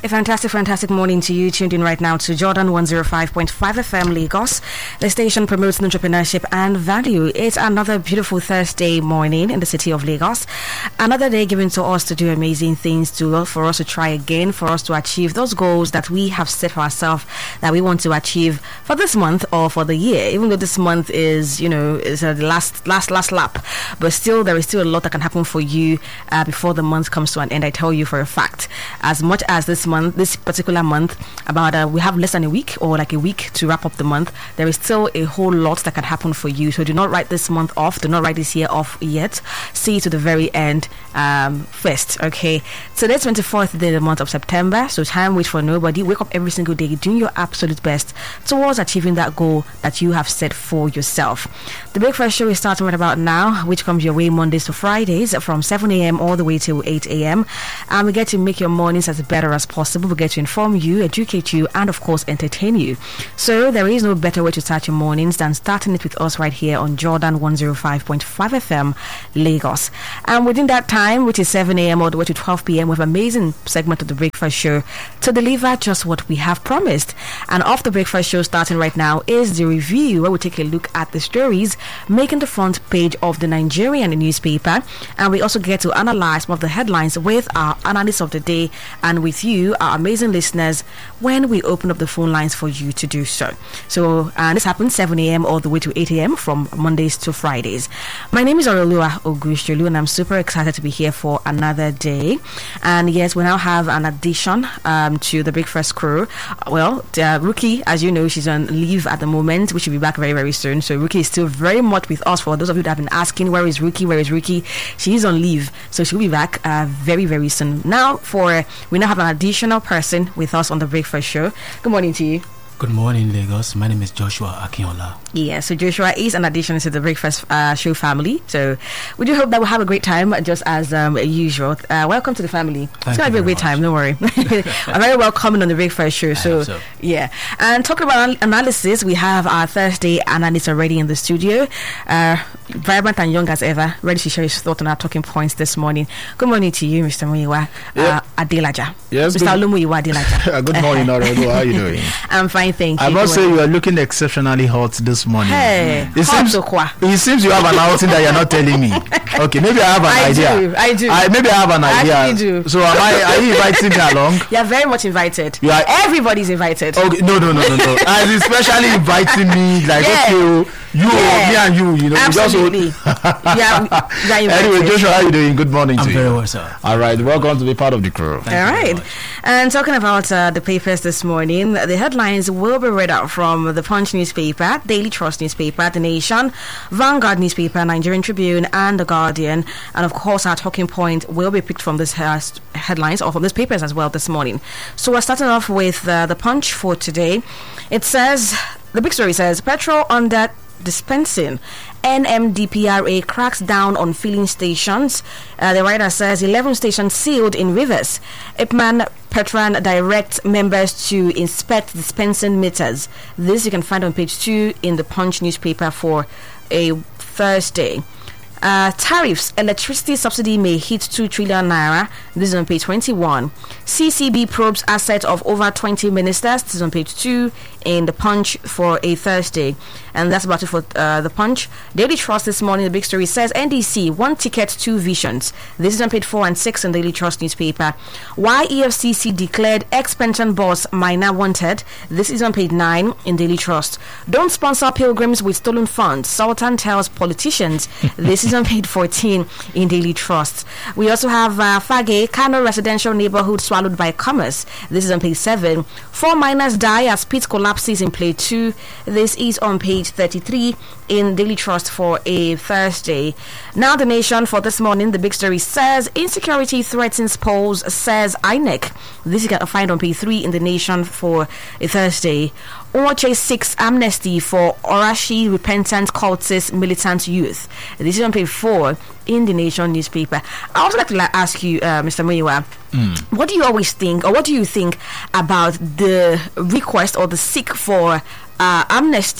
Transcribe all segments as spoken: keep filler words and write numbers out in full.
A fantastic, fantastic morning to you. Tuned in right now to Jordan one oh five point five F M Lagos. The station promotes entrepreneurship and value. It's another beautiful Thursday morning in the city of Lagos. Another day given to us to do amazing things, to for us to try again, for us to achieve those goals that we have set for ourselves that we want to achieve for this month or for the year. Even though this month is, you know, is uh, the last, last, last lap, but still there is still a lot that can happen for you uh, before the month comes to an end. I tell you for a fact. As much as this month, this particular month, about uh, we have less than a week or like a week to wrap up the month, there is still a whole lot that can happen for you. So do not write this month off. Do not write this year off yet. See to the very end um, first. Okay. Today's twenty-fourth day of the month of September. So time waits for nobody. Wake up every single day doing your absolute best towards achieving that goal that you have set for yourself. The breakfast show is starting right about now, which comes your way Mondays to Fridays from seven a.m. all the way till eight a.m. And we get to make your mornings as better as possible. We get to inform you, educate you, and of course entertain you. So there is no better way to start your mornings than starting it with us right here on Jordan one oh five point five F M Lagos. And within that time, which is seven a.m. all the way to twelve p.m., we have an amazing segment of the breakfast show to deliver just what we have promised. And off the breakfast show starting right now is the review, where we take a look at the stories making the front page of the Nigerian newspaper, and we also get to analyze some of the headlines with our analyst of the day and with you, our amazing listeners, when we open up the phone lines for you to do so. So uh, this happens seven a.m. all the way to eight a.m. from Mondays to Fridays. My name is Orolua Ogusholu, and I'm super excited to be here for another day. And yes, we now have an addition um, to the breakfast crew. Well, uh, Rookie, as you know, she's on leave at the moment. We should be back very, very soon. So Rookie is still very much with us. For those of you that have been asking, where is Rookie? Where is Rookie? She is on leave, so she'll be back uh, very, very soon. Now, for we now have an additional person with us on the breakfast show. Good morning to you. Good morning, Lagos. My name is Joshua Akinola. Yeah, so Joshua is an addition to the breakfast uh, show family. So we do hope that we'll have a great time, just as um, usual. Uh, welcome to the family. Thank it's going to be a great much. time, don't worry. I'm very welcoming on the breakfast show. So, so, yeah. And talking about analysis, we have our Thursday analyst already in the studio. Uh, vibrant and young as ever, ready to share his thoughts on our talking points this morning. Good morning to you, Mister Muyiwa yep. uh, Adelaja. Yes, Mister Olumuyiwa Adelaja. Good morning, Orego. How are you doing? I'm fine, thank you. I must say you are looking exceptionally hot this morning. Hey, it seems, it seems you have an outing that you're not telling me. Okay, maybe I have an I idea. Do, I do. I maybe I have an I idea. actually do. So am I? Are you inviting me along? You're very much invited. You are, Everybody's invited. Okay, no, no, no, no, no. As especially inviting me, like yeah. okay, you, yeah. me, and you. You know, absolutely. You just yeah, yeah. Anyway, Joshua, how are you doing? Good morning I'm to you. I'm very well, sir. All right, welcome to be part of the crew. Thank All right, and talking about uh, the papers this morning, the headlines will be read out from the Punch newspaper, Daily Trust newspaper, The Nation, Vanguard newspaper, Nigerian Tribune, and The Guardian. And of course, our talking point will be picked from this uh, headlines or from these papers as well this morning. So we're starting off with uh, the Punch for today. It says, the big story says, petrol under dispensing. N M D P R A cracks down on filling stations. Uh, the writer says eleven stations sealed in Rivers. Ipman Petran directs members to inspect dispensing meters. This you can find on page two in the Punch newspaper for a Thursday. Uh, tariffs, electricity subsidy may hit two trillion naira. This is on page twenty-one. C C B probes assets of over twenty ministers. This is on page two in the Punch for a Thursday. And that's about it for uh, the Punch. Daily Trust this morning, the big story says N D C, one ticket, two visions. This is on page four and six in Daily Trust newspaper. Why E F C C declared ex-pension boss minor wanted. This is on page nine in Daily Trust. Don't sponsor pilgrims with stolen funds. Sultan tells politicians. This is on page fourteen in Daily Trust. We also have uh, Fage, Kano residential neighborhood swallowed by commerce. This is on page seven. Four miners die as pit collapses in play two. This is on page thirty-three in Daily Trust for a Thursday. Now The Nation for this morning, the big story says insecurity threatens polls, says I N E C. This you can find on page three in The Nation for a Thursday. Umoche seeks amnesty for Orashi repentant cultist militant youth. This is on page four in The Nation newspaper. I also like to like, ask you, uh, Mister Muyiwa, mm. what do you always think, or what do you think about the request or the seek for uh, amnesty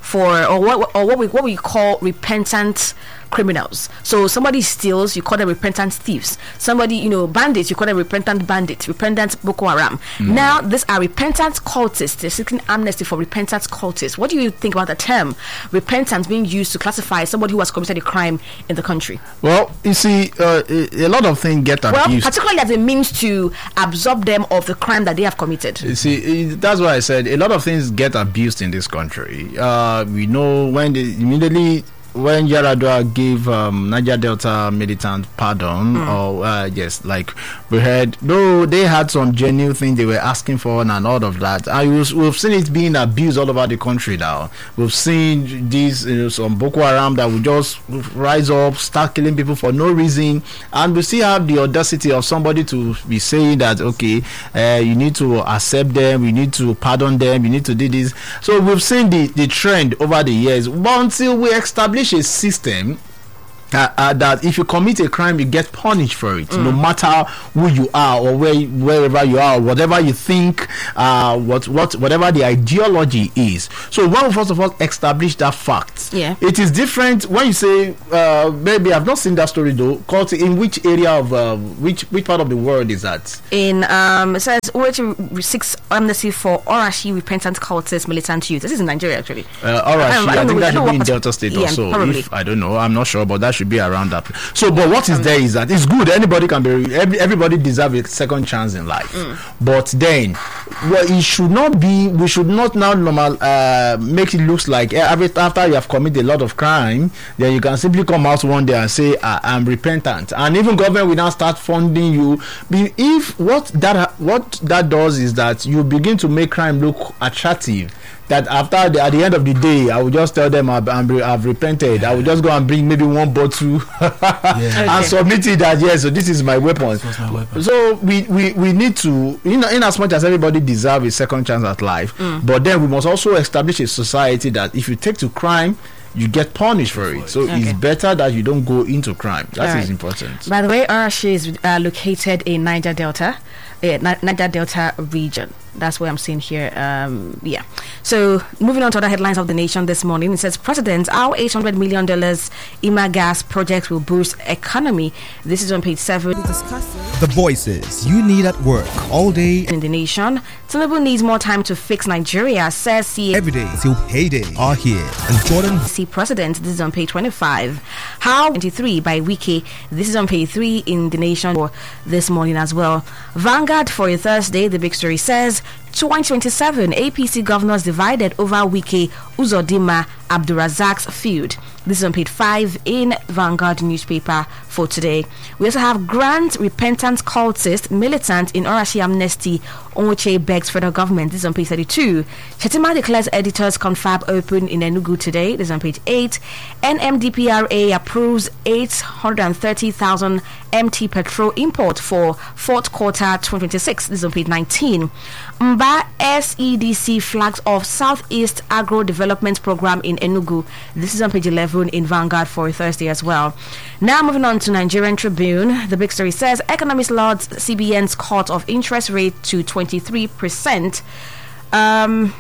for, or what, or what we what we call repentant criminals. So somebody steals, you call them repentant thieves. Somebody, you know, bandits, you call them repentant bandits, repentant Boko Haram. Mm. Now, these are repentant cultists. They're seeking amnesty for repentant cultists. What do you think about the term repentance being used to classify somebody who has committed a crime in the country? Well, you see, uh, a lot of things get abused. Well, particularly as a means to absolve them of the crime that they have committed. You see, that's why I said a lot of things get abused in this country. Uh, we know when they immediately when Yaradua gave um, Niger Delta militant pardon, mm. or uh, yes, like we heard, no, they had some genuine things they were asking for and all of that. I was, we've seen it being abused all over the country now. We've seen these, you know, some Boko Haram that will just rise up, start killing people for no reason, and we still have the audacity of somebody to be saying that, okay, uh, you need to accept them, you need to pardon them, you need to do this. So we've seen the, the trend over the years, but until we establish a system Uh, uh, that if you commit a crime, you get punished for it, mm. no matter who you are or where wherever you are, whatever you think, uh, what what whatever the ideology is. So when we first of all establish that fact, yeah, it is different when you say, uh, maybe I've not seen that story though. Called in which area of uh, which which part of the world is that? In um, it says O H six amnesty for Orashi repentant cultist militant youth. This is in Nigeria actually. Uh, Orashi, I, I, I think that should be in Delta State yeah, also. Probably. If, I don't know. I'm not sure, but that should be around that. So, but what is um, there is that it's good. Anybody can be. Every, everybody deserves a second chance in life. Mm. But then, well, it should not be. We should not now normal uh, make it look like every after you have committed a lot of crime, then you can simply come out one day and say, "I'm repentant," and even government will now start funding you. If what that what that does is that you begin to make crime look attractive. That after the, at the end of the day, I will just tell them I've, I've repented. Yeah. I will just go and bring maybe one bottle yeah. and submit it that yes, so this is my weapon. my weapon. So we, we, we need to, you know, in as much as everybody deserves a second chance at life, mm. but then we must also establish a society that if you take to crime, you get punished for it. So okay. it's better that you don't go into crime. That right. is important. By the way, Arashi is uh, located in Niger Delta, uh, Niger Delta region. That's what I'm seeing here. Um, yeah. So moving on to other headlines of the nation this morning, it says, President, our eight hundred million dollars I M A gas project will boost economy. This is on page seven. The voices you need at work all day in the nation. Tinubu needs more time to fix Nigeria, says C A. Every day till payday are here. And Jordan C President, this is on page twenty-five. How twenty-three by Wiki. This is on page three in the nation for this morning as well. Vanguard for a Thursday, the big story says, twenty twenty-seven, A P C governors divided over Wike Uzodinma Abdulrazak's feud. This is on page five in Vanguard newspaper for today. We also have Grant repentant cultist militant in Orashi amnesty. Onwuche begs federal government. This is on page thirty-two. Shetima declares editors confab open in Enugu today. This is on page eight. N M D P R A approves eight hundred thirty thousand M T petrol import for fourth quarter twenty twenty-six. This is on page nineteen. Mba S E D C flags off Southeast Agro Development Program in Enugu. This is on page eleven in Vanguard for Thursday as well. Now moving on to Nigerian Tribune. The big story says, Economist lauds C B N's cut of interest rate to twenty-three percent. Um...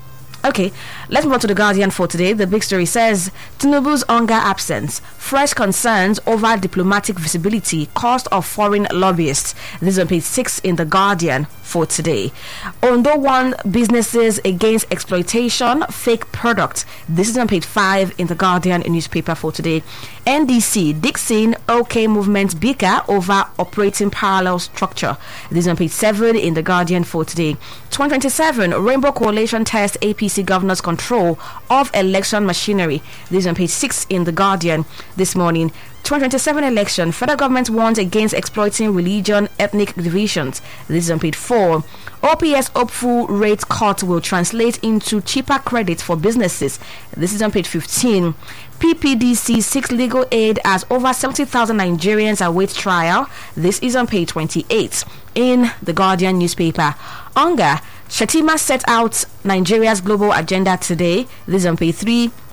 Okay, let's move on to the Guardian for today. The big story says, Tinubu's hunger absence, fresh concerns over diplomatic visibility, cost of foreign lobbyists. This is on page six in the Guardian for today. Ondo one businesses against exploitation, fake products. This is on page five in the Guardian newspaper for today. N D C, Dixon, OK movement bicker over operating parallel structure. This is on page seven in the Guardian for today. twenty twenty-seven, Rainbow Coalition test A P C governor's control of election machinery. This is on page six in the Guardian this morning. twenty twenty-seven election, federal government warns against exploiting religion, ethnic divisions. This is on page four. O P S hopeful rate cut will translate into cheaper credit for businesses. This is on page fifteen. P P D C seeks legal aid as over seventy thousand Nigerians await trial. This is on page twenty-eight in the Guardian newspaper. Hunger, Shetima set out Nigeria's global agenda today. This is on page three.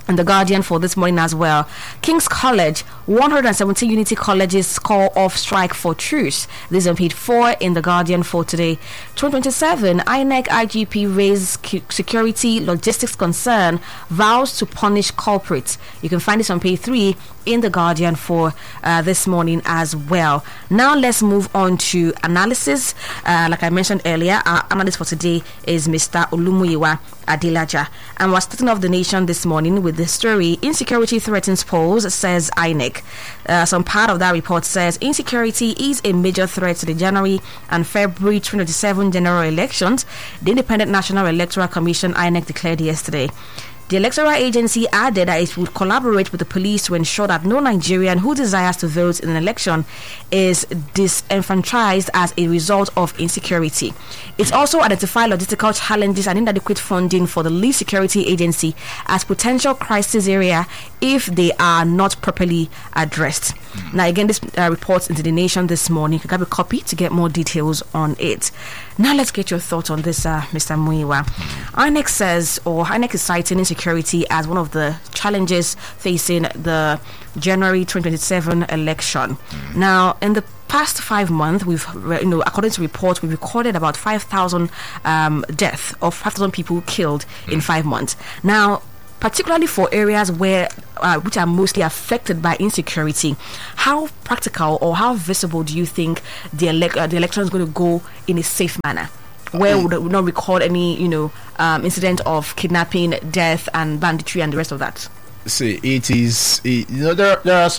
And the Guardian for this morning as well. King's College, one hundred seventeen Unity colleges call off strike for truce. This is on page four in the Guardian for today. twenty twenty-seven, I N E C I G P raises security logistics concern, vows to punish culprits. You can find this on page three in the Guardian for uh, this morning as well. Now let's move on to analysis. Uh, like I mentioned earlier, our analyst for today is Mister Olumuyiwa Adilaja. And we're starting off the nation this morning with the story, Insecurity Threatens Polls, says I N E C. Uh, some part of that report says insecurity is a major threat to the January and February twenty twenty-seven general elections. The Independent National Electoral Commission, I N E C, declared yesterday. The electoral agency added that it would collaborate with the police to ensure that no Nigerian who desires to vote in an election is disenfranchised as a result of insecurity. It also identified logistical challenges and inadequate funding for the lead security agency as potential crisis area if they are not properly addressed. Mm. Now, again, this uh, reports into the nation this morning. You can grab a copy to get more details on it. Now, let's get your thoughts on this, uh, Mister Muiwa. I N E C says, or I N E C is citing insecurity as one of the challenges facing the January twenty twenty-seven election. Mm. Now, in the past five months, we've, you know, according to reports, we recorded about five thousand um, deaths of five thousand people killed mm. in five months. Now, particularly for areas where uh, which are mostly affected by insecurity, how practical or how visible do you think the, ele- uh, the election is going to go in a safe manner, where we would not record any, you know, um, incident of kidnapping, death, and banditry, and the rest of that? See, it is, it, you know, there, there are some